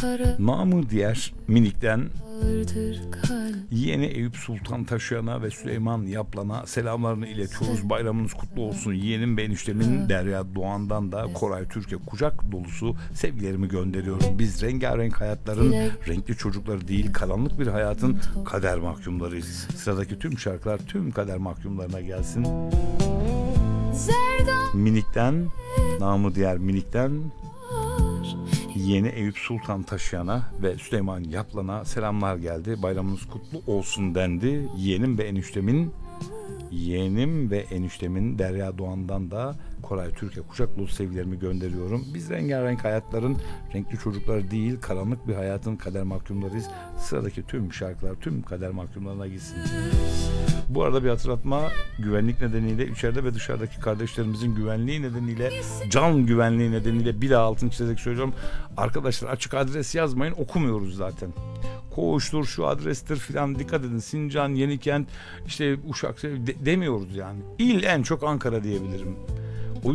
Namı diğer Minik'ten Ağırdır kalp. Yeğeni Eyüp Sultan Taşıyan'a ve Süleyman Yaplan'a selamlarını iletiyoruz. Bayramınız kutlu olsun. Yeğenim ve eniştemin Derya Doğan'dan da Koray Türk'e kucak dolusu sevgilerimi gönderiyorum. Biz rengarenk hayatların renkli çocukları değil, karanlık bir hayatın kader mahkumlarıyız. Sıradaki tüm şarkılar tüm kader mahkumlarına gelsin. Minik'ten, namı diğer Minik'ten Yeni Eyüp Sultan Taşıyan'a ve Süleyman Yaplan'a selamlar geldi. Bayramınız kutlu olsun dendi. Yeğenim ve eniştemin Derya Doğan'dan da Koray Türk'e kucak dolu sevgilerimi gönderiyorum. Biz rengarenk hayatların renkli çocukları değil, karanlık bir hayatın kader mahkumlarıyız. Sıradaki tüm şarkılar tüm kader mahkumlarına gitsin. Bu arada bir hatırlatma, güvenlik nedeniyle içeride ve dışarıdaki kardeşlerimizin güvenliği nedeniyle, can güvenliği nedeniyle bir daha altını çizerek söylüyorum. Arkadaşlar açık adres yazmayın, okumuyoruz zaten. Koğuştur, şu adrestir filan, dikkat edin. Sincan, Yenikent, işte Uşak demiyoruz yani. İl en çok Ankara diyebilirim.